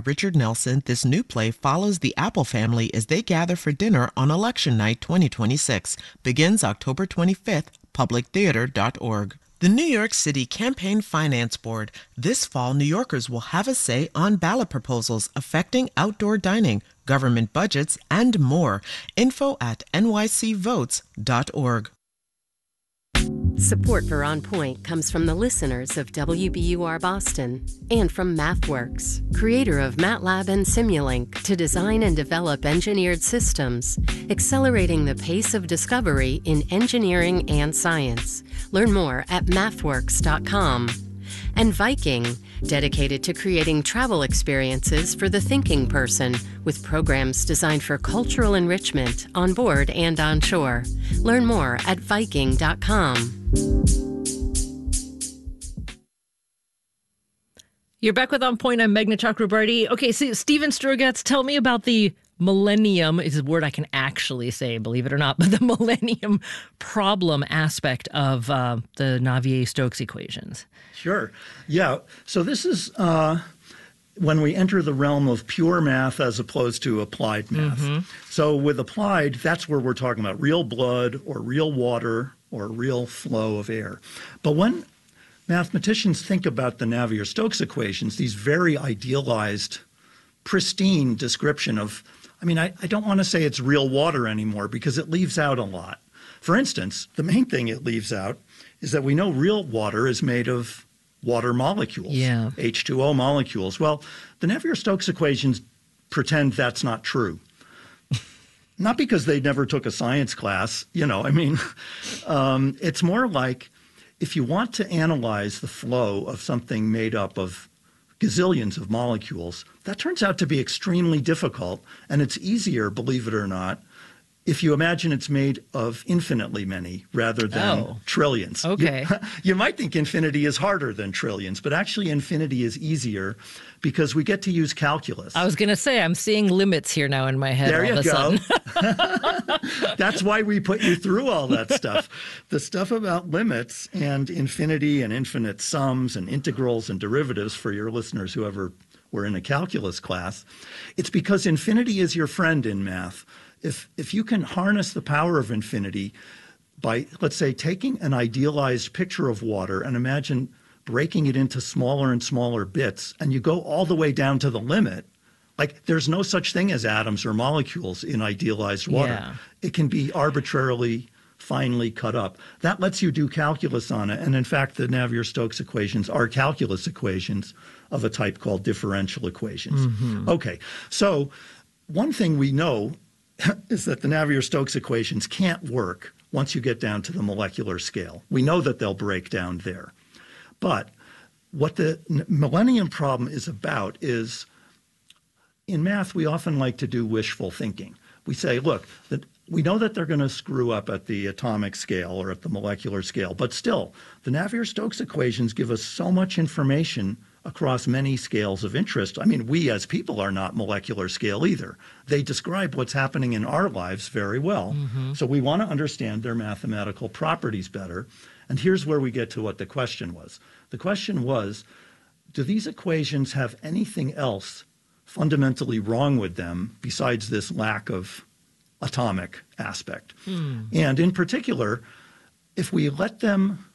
Richard Nelson, this new play follows the Apple family as they gather for dinner on Election Night 2026. Begins October 25th, publictheater.org. The New York City Campaign Finance Board. This fall, New Yorkers will have a say on ballot proposals affecting outdoor dining, government budgets, and more. Info at nycvotes.org. Support for On Point comes from the listeners of WBUR Boston and from MathWorks, creator of MATLAB and Simulink, to design and develop engineered systems, accelerating the pace of discovery in engineering and science. Learn more at mathworks.com. And Viking, dedicated to creating travel experiences for the thinking person, with programs designed for cultural enrichment on board and on shore. Learn more at Viking.com. You're back with On Point. I'm Meghna Chakrabarty. Okay, so Stephen Sturgatz, tell me about the millennium, is a word I can actually say, believe it or not, but the millennium problem aspect of the Navier-Stokes equations. Sure. Yeah. So this is when we enter the realm of pure math as opposed to applied math. Mm-hmm. So with applied, that's where we're talking about real blood or real water or real flow of air. But when mathematicians think about the Navier-Stokes equations, these very idealized, pristine description of, I don't want to say it's real water anymore because it leaves out a lot. For instance, the main thing it leaves out is that we know real water is made of water molecules, H2O molecules. Well, the Navier-Stokes equations pretend that's not true. Not because they never took a science class, it's more like if you want to analyze the flow of something made up of gazillions of molecules, that turns out to be extremely difficult, and it's easier, believe it or not, if you imagine it's made of infinitely many rather than trillions. Okay. You might think infinity is harder than trillions, but actually infinity is easier because we get to use calculus. I was going to say, I'm seeing limits here now in my head. There you go. That's why we put you through all that stuff. The stuff about limits and infinity and infinite sums and integrals and derivatives for your listeners who ever were in a calculus class, it's because infinity is your friend in math. If you can harness the power of infinity by, let's say, taking an idealized picture of water and imagine breaking it into smaller and smaller bits, and you go all the way down to the limit, like there's no such thing as atoms or molecules in idealized water. Yeah. It can be arbitrarily, finely cut up. That lets you do calculus on it. And in fact, the Navier-Stokes equations are calculus equations of a type called differential equations. Mm-hmm. Okay, so one thing we know is that the Navier-Stokes equations can't work once you get down to the molecular scale. We know that they'll break down there. But what the millennium problem is about is, in math, we often like to do wishful thinking. We say, look, we know that they're going to screw up at the atomic scale or at the molecular scale, but still, the Navier-Stokes equations give us so much information across many scales of interest. We as people are not molecular scale either. They describe what's happening in our lives very well. Mm-hmm. So we want to understand their mathematical properties better. And here's where we get to what the question was. The question was, do these equations have anything else fundamentally wrong with them besides this lack of atomic aspect? And in particular, if we let them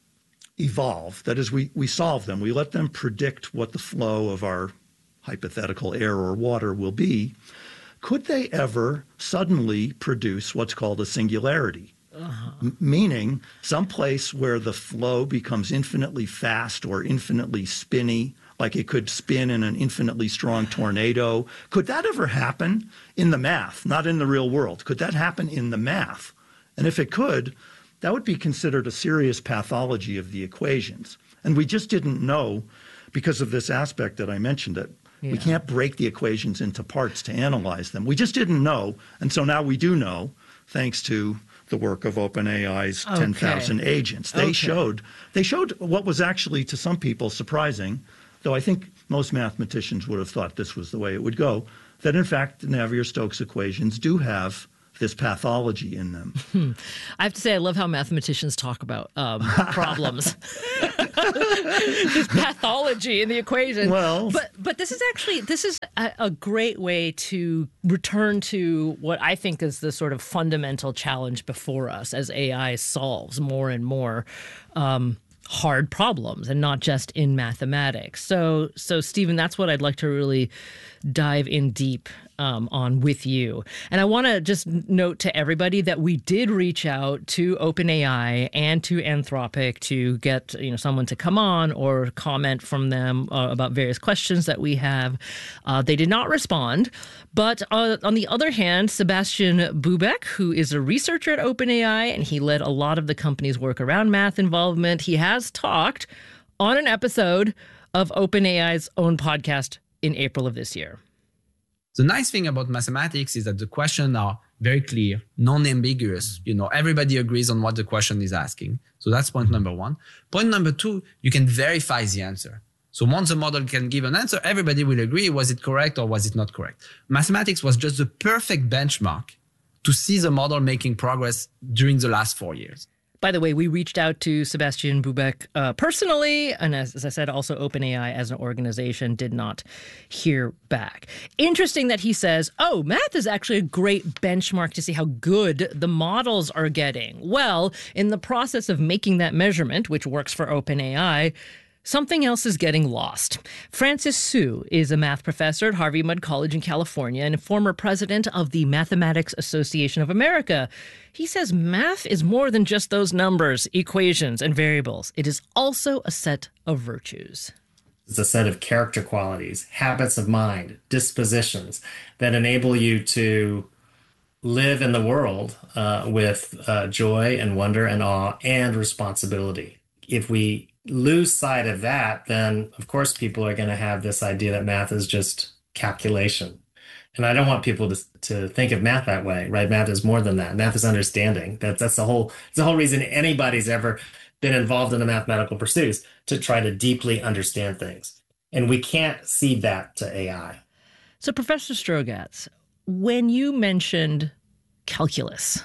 evolve, that is, we solve them, we let them predict what the flow of our hypothetical air or water will be, could they ever suddenly produce what's called a singularity? Meaning some place where the flow becomes infinitely fast or infinitely spinny, like it could spin in an infinitely strong tornado. Could that ever happen in the math, not in the real world? Could that happen in the math? And if it could, that would be considered a serious pathology of the equations. And we just didn't know because of this aspect that I mentioned it. Yeah. We can't break the equations into parts to analyze them. We just didn't know. And so now we do know, thanks to the work of OpenAI's 10,000 agents. They showed what was actually to some people surprising, though I think most mathematicians would have thought this was the way it would go, that in fact the Navier-Stokes equations do have this pathology in them. I have to say, I love how mathematicians talk about problems. This pathology in the equation. Well, but this is a great way to return to what I think is the sort of fundamental challenge before us as AI solves more and more hard problems, and not just in mathematics. So Stephen, that's what I'd like to really dive in deep on with you. And I want to just note to everybody that we did reach out to OpenAI and to Anthropic to get someone to come on or comment from them about various questions that we have. They did not respond. But on the other hand, Sebastian Bubeck, who is a researcher at OpenAI, and he led a lot of the company's work around math involvement, he has talked on an episode of OpenAI's own podcast in April of this year. The nice thing about mathematics is that the questions are very clear, non-ambiguous. Everybody agrees on what the question is asking. So that's point number one. Point number two, you can verify the answer. So once the model can give an answer, everybody will agree, was it correct or was it not correct? Mathematics was just the perfect benchmark to see the model making progress during the last 4 years. By the way, we reached out to Sebastian Bubeck personally, and as I said, also OpenAI as an organization did not hear back. Interesting that he says, math is actually a great benchmark to see how good the models are getting. Well, in the process of making that measurement, which works for OpenAI, something else is getting lost. Francis Su is a math professor at Harvey Mudd College in California and a former president of the Mathematics Association of America. He says math is more than just those numbers, equations, and variables. It is also a set of virtues. It's a set of character qualities, habits of mind, dispositions that enable you to live in the world with joy and wonder and awe and responsibility. If we lose sight of that, then of course people are going to have this idea that math is just calculation. And I don't want people to think of math that way, right? Math is more than that. Math is understanding. That's the whole reason anybody's ever been involved in the mathematical pursuits, to try to deeply understand things. And we can't cede that to AI. So Professor Strogatz, when you mentioned calculus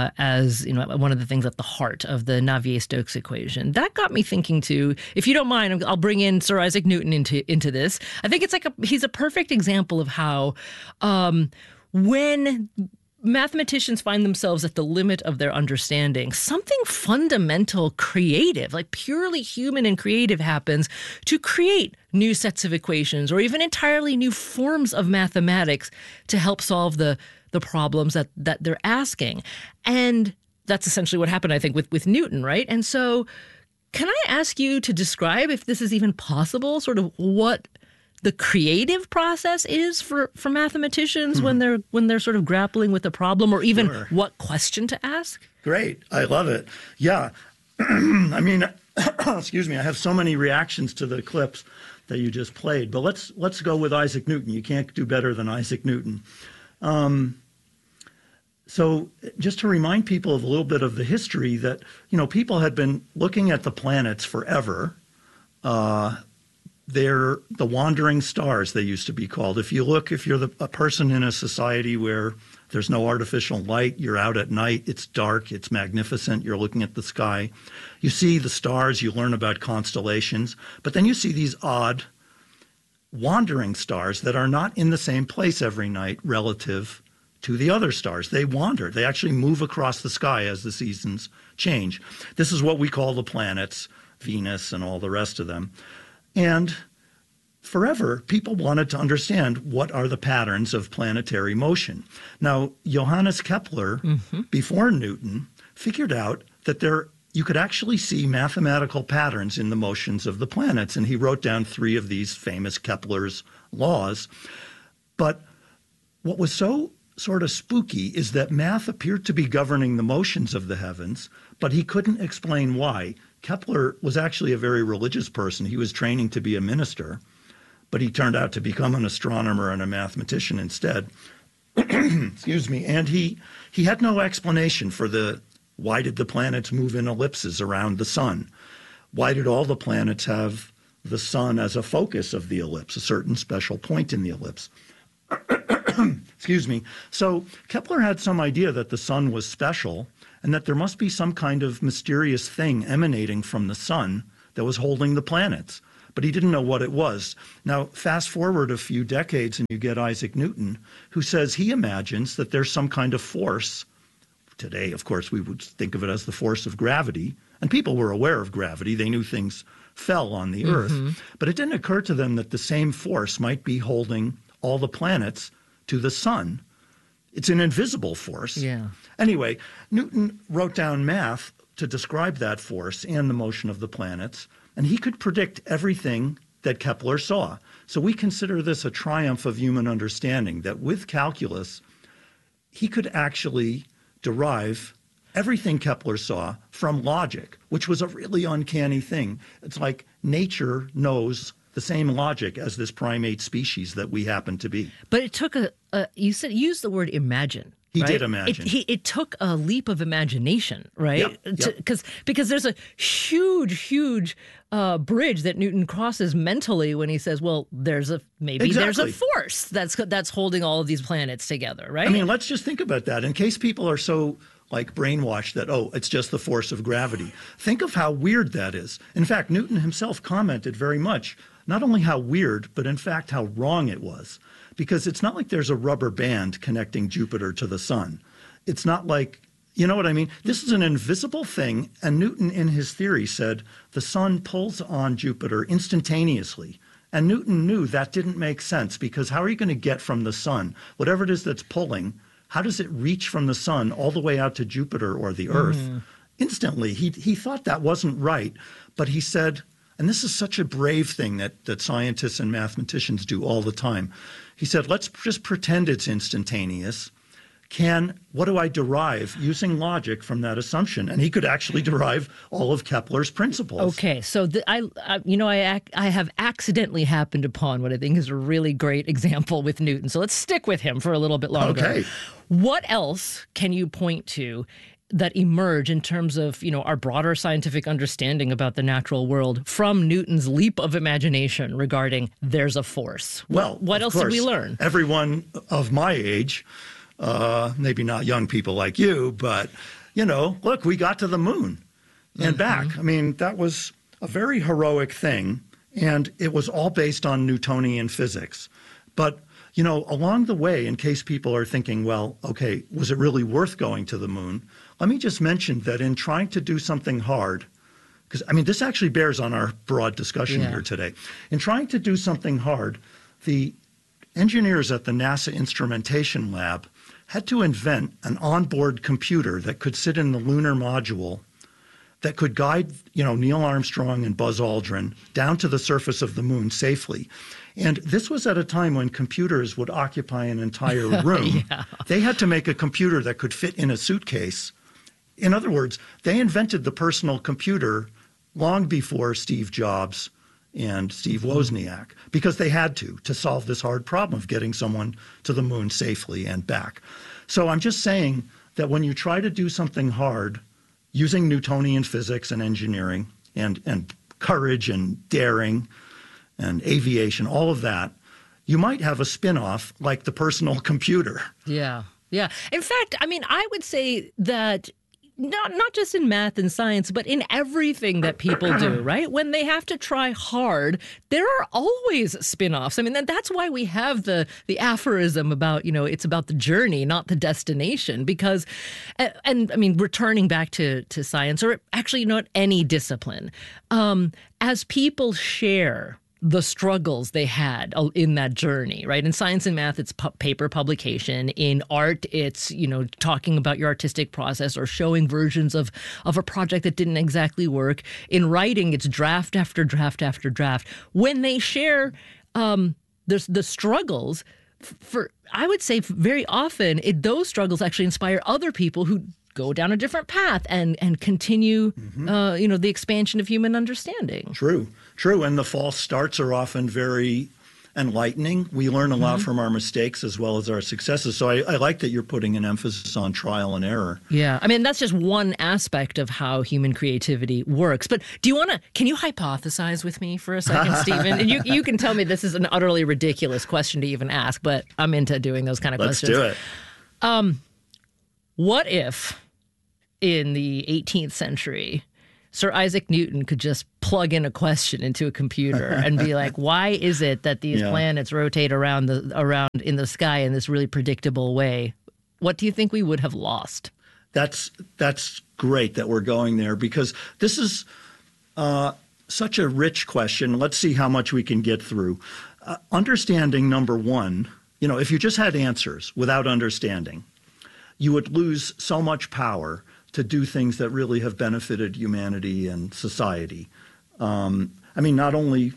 as one of the things at the heart of the Navier-Stokes equation, that got me thinking too. If you don't mind, I'll bring in Sir Isaac Newton into this. I think he's a perfect example of how when mathematicians find themselves at the limit of their understanding, something fundamental, creative, like purely human and creative, happens to create new sets of equations or even entirely new forms of mathematics to help solve the problems that they're asking. And that's essentially what happened, I think, with Newton, right? And so can I ask you to describe, if this is even possible, sort of what the creative process is for mathematicians when they're sort of grappling with a problem, or even what question to ask? Great. I love it. Yeah. I mean, excuse me, I have so many reactions to the clips that you just played, but let's go with Isaac Newton. You can't do better than Isaac Newton. So just to remind people of a little bit of the history, that, people had been looking at the planets forever. They're the wandering stars, they used to be called. If you're a person in a society where there's no artificial light, you're out at night, it's dark, it's magnificent, you're looking at the sky. You see the stars, you learn about constellations, but then you see these odd wandering stars that are not in the same place every night relative to the other stars. They wander. They actually move across the sky as the seasons change. This is what we call the planets, Venus and all the rest of them. And forever, people wanted to understand what are the patterns of planetary motion. Now, Johannes Kepler, before Newton, figured out that you could actually see mathematical patterns in the motions of the planets, and he wrote down 3 of these famous Kepler's laws. But what was so sort of spooky is that math appeared to be governing the motions of the heavens, but he couldn't explain why. Kepler was actually a very religious person. He was training to be a minister, but he turned out to become an astronomer and a mathematician instead. Excuse me. And he had no explanation for why did the planets move in ellipses around the sun? Why did all the planets have the sun as a focus of the ellipse, a certain special point in the ellipse? Excuse me. So Kepler had some idea that the sun was special and that there must be some kind of mysterious thing emanating from the sun that was holding the planets. But he didn't know what it was. Now, fast forward a few decades and you get Isaac Newton, who says he imagines that there's some kind of force. Today, of course, we would think of it as the force of gravity. And people were aware of gravity. They knew things fell on the Earth. But it didn't occur to them that the same force might be holding all the planets to the sun. It's an invisible force. Yeah. Anyway, Newton wrote down math to describe that force and the motion of the planets, and he could predict everything that Kepler saw. So we consider this a triumph of human understanding, that with calculus, he could actually derive everything Kepler saw from logic, which was a really uncanny thing. It's like nature knows the same logic as this primate species that we happen to be. But it took you used the word imagine. He right? did imagine. It took a leap of imagination, right? Yep. Because there's a huge bridge that Newton crosses mentally when he says, well, there's a force that's holding all of these planets together, right? I mean, let's just think about that. In case people are so like brainwashed that, oh, it's just the force of gravity. Think of how weird that is. In fact, Newton himself commented very much, not only how weird, but in fact how wrong it was. Because it's not like there's a rubber band connecting Jupiter to the sun. It's not like, you know what I mean? This is an invisible thing, and Newton in his theory said the sun pulls on Jupiter instantaneously. And Newton knew that didn't make sense, because how are you going to get from the sun, whatever it is that's pulling, how does it reach from the sun all the way out to Jupiter or the Earth? Instantly, he thought that wasn't right, but he said, and this is such a brave thing that scientists and mathematicians do all the time. He said, let's just pretend it's instantaneous. What do I derive using logic from that assumption? And he could actually derive all of Kepler's principles. Okay, so I have accidentally happened upon what I think is a really great example with Newton. So let's stick with him for a little bit longer. Okay. What else can you point to that emerge in terms of, our broader scientific understanding about the natural world from Newton's leap of imagination regarding there's a force? Well, what else did we learn? Everyone of my age, maybe not young people like you, but, look, we got to the moon and back. I mean, that was a very heroic thing, and it was all based on Newtonian physics. But, along the way, in case people are thinking, well, okay, was it really worth going to the moon? Let me just mention that in trying to do something hard, because, this actually bears on our broad discussion here today. In trying to do something hard, the engineers at the NASA Instrumentation Lab had to invent an onboard computer that could sit in the lunar module that could guide, Neil Armstrong and Buzz Aldrin down to the surface of the moon safely. And this was at a time when computers would occupy an entire room. They had to make a computer that could fit in a suitcase. In other words, they invented the personal computer long before Steve Jobs and Steve Wozniak, because they had to solve this hard problem of getting someone to the moon safely and back. So I'm just saying that when you try to do something hard using Newtonian physics and engineering and courage and daring and aviation, all of that, you might have a spin-off like the personal computer. Yeah. In fact, I would say that not just in math and science, but in everything that people do, right? When they have to try hard, there are always spin-offs. That's why we have the aphorism about, it's about the journey, not the destination. Because, returning back to science, or actually not any discipline, as people share the struggles they had in that journey, right? In science and math, it's paper publication. In art, it's, talking about your artistic process or showing versions of a project that didn't exactly work. In writing, it's draft after draft after draft. When they share the struggles, I would say very often, those struggles actually inspire other people who go down a different path and continue, the expansion of human understanding. True. And the false starts are often very enlightening. We learn a lot from our mistakes as well as our successes. So I like that you're putting an emphasis on trial and error. Yeah. I mean, that's just one aspect of how human creativity works. But can you hypothesize with me for a second, Stephen? And you can tell me this is an utterly ridiculous question to even ask, but I'm into doing those kind of questions. Let's do it. What if in the 18th century, Sir Isaac Newton could just plug in a question into a computer and be like, why is it that these planets rotate around in the sky in this really predictable way? What do you think we would have lost? That's great that we're going there, because this is such a rich question. Let's see how much we can get through. Understanding, number one, if you just had answers without understanding, you would lose so much power to do things that really have benefited humanity and society. Not only,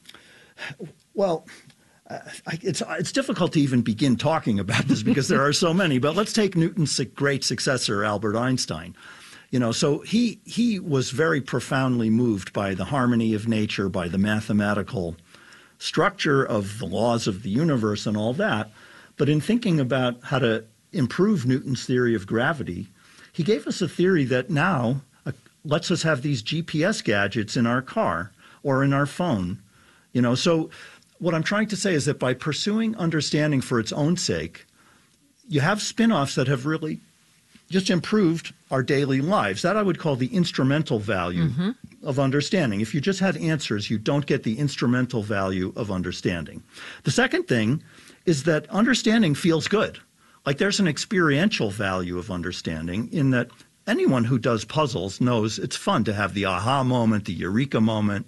it's difficult to even begin talking about this because there are so many, but let's take Newton's great successor, Albert Einstein. So he was very profoundly moved by the harmony of nature, by the mathematical structure of the laws of the universe and all that. But in thinking about how to improve Newton's theory of gravity, he gave us a theory that now lets us have these GPS gadgets in our car or in our phone. So what I'm trying to say is that by pursuing understanding for its own sake, you have spin-offs that have really just improved our daily lives. That I would call the instrumental value of understanding. If you just had answers, you don't get the instrumental value of understanding. The second thing is that understanding feels good. Like there's an experiential value of understanding in that anyone who does puzzles knows it's fun to have the aha moment, the eureka moment.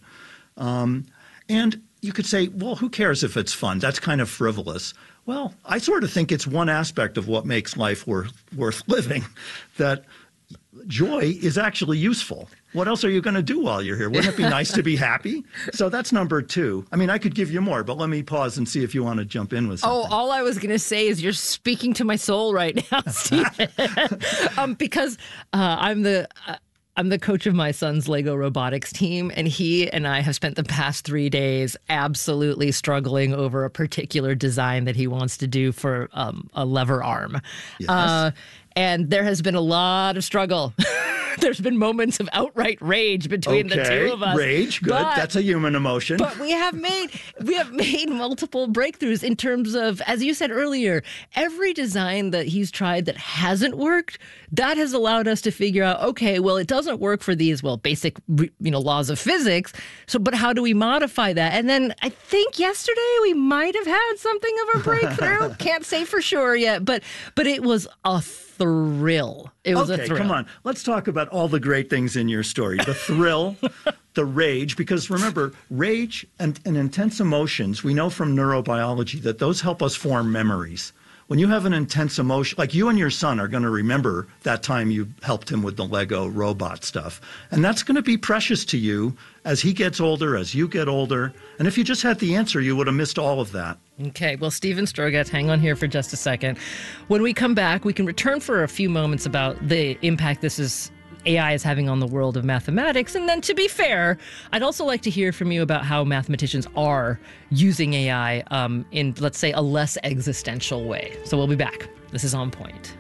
And you could say, well, who cares if it's fun? That's kind of frivolous. Well, I sort of think it's one aspect of what makes life worth living, that joy is actually useful. What else are you going to do while you're here? Wouldn't it be nice to be happy? So that's number two. I mean, I could give you more, but let me pause and see if you want to jump in with something. Oh, all I was going to say is you're speaking to my soul right now, Stephen. Because I'm the coach of my son's Lego robotics team, and he and I have spent the past 3 days absolutely struggling over a particular design that he wants to do for a lever arm. Yes. And there has been a lot of struggle. There's been moments of outright rage between the two of us. Rage, good. That's a human emotion. But we have made multiple breakthroughs in terms of, as you said earlier, every design that he's tried that hasn't worked, that has allowed us to figure out, okay, well, it doesn't work for these, basic, laws of physics. So, but how do we modify that? And then I think yesterday we might have had something of a breakthrough. Can't say for sure yet, but it was a thrill. It was a thrill. Come on. Let's talk about all the great things in your story. The thrill, the rage, because remember, rage and intense emotions, we know from neurobiology that those help us form memories. When you have an intense emotion, like you and your son are going to remember that time you helped him with the Lego robot stuff. And that's going to be precious to you as he gets older, as you get older. And if you just had the answer, you would have missed all of that. Okay, well, Stephen Strogatz, hang on here for just a second. When we come back, we can return for a few moments about the impact AI is having on the world of mathematics. And then, to be fair, I'd also like to hear from you about how mathematicians are using AI in, let's say, a less existential way. So we'll be back. This is On Point.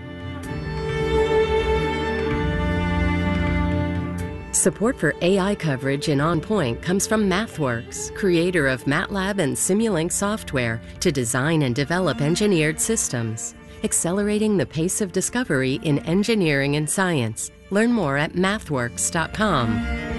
Support for AI coverage in On Point comes from MathWorks, creator of MATLAB and Simulink software to design and develop engineered systems, accelerating the pace of discovery in engineering and science. Learn more at mathworks.com.